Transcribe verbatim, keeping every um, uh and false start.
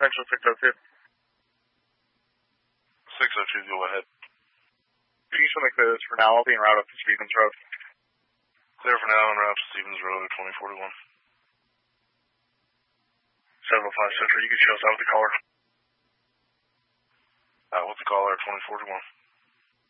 Central six oh two. six oh two, go ahead. Can you show me clear this for now? I'll be en route up to Stevens Road. Clear for now, en route to Stevens Road, twenty forty-one. seven oh five Central, you can show us out with the caller. Uh, with the caller, twenty forty-one.